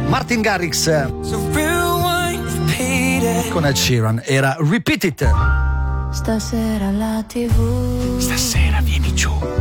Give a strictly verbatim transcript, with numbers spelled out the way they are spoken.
Martin Garrix con Ed Sheeran, era Repeat It. Stasera la tivù, stasera vieni giù.